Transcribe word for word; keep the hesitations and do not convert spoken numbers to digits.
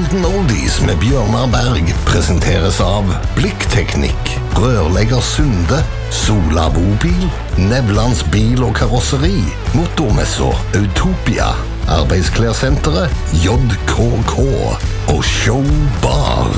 Golden Oldies med Bjørnar Berg presenteres av Blikkteknikk, Rørlegger Sunde, Sola Bobil, Nevlands bil- og karosseri, Motormesser, Utopia, Arbeidsklærsenteret, J K K og Showbar.